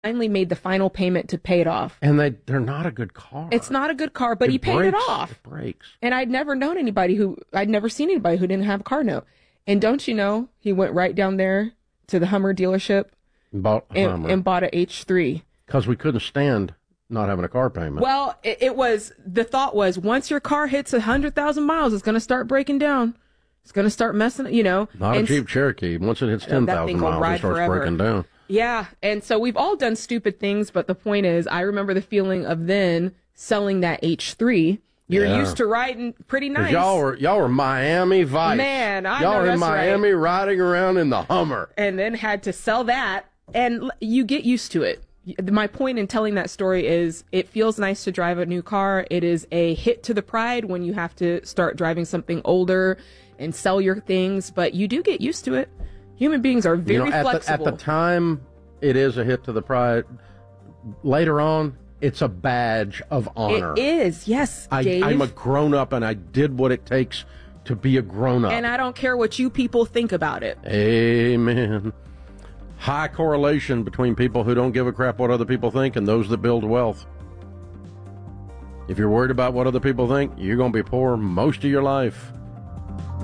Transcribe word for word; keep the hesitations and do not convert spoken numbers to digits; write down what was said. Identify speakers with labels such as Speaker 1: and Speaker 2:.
Speaker 1: finally made the final payment to pay it off.
Speaker 2: And they, they're not a good car.
Speaker 1: It's not a good car, but
Speaker 2: it
Speaker 1: he paid
Speaker 2: breaks,
Speaker 1: it off.
Speaker 2: It breaks.
Speaker 1: And I'd never known anybody who, I'd never seen anybody who didn't have a car note. And don't you know, he went right down there to the Hummer dealership
Speaker 2: and bought a
Speaker 1: and,
Speaker 2: Hummer.
Speaker 1: and bought a H three.
Speaker 2: Because we couldn't stand not having a car payment.
Speaker 1: Well, it, it was, the thought was, once your car hits one hundred thousand miles, it's going to start breaking down. It's going to start messing, you know.
Speaker 2: Not
Speaker 1: and
Speaker 2: a Jeep Cherokee. Once it hits ten thousand miles, it starts
Speaker 1: forever.
Speaker 2: breaking down.
Speaker 1: Yeah, and so we've all done stupid things, but the point is, I remember the feeling of then selling that H three. You're
Speaker 2: yeah.
Speaker 1: used to riding pretty nice.
Speaker 2: Y'all were y'all were Miami Vice.
Speaker 1: Man, I
Speaker 2: y'all
Speaker 1: know
Speaker 2: were in
Speaker 1: that's
Speaker 2: Miami
Speaker 1: right.
Speaker 2: riding around in the Hummer.
Speaker 1: And then had to sell that, and you get used to it. My point in telling that story is it feels nice to drive a new car. It is a hit to the pride when you have to start driving something older and sell your things, but you do get used to it. Human beings are very
Speaker 2: you know, at
Speaker 1: flexible.
Speaker 2: The, at the time, it is a hit to the pride. Later on, it's a badge of honor.
Speaker 1: It is, yes,
Speaker 2: I,
Speaker 1: Dave.
Speaker 2: I'm a grown-up, and I did what it takes to be a grown-up.
Speaker 1: And I don't care what you people think about it.
Speaker 2: Amen. High correlation between people who don't give a crap what other people think and those that build wealth. If you're worried about what other people think, you're going to be poor most of your life.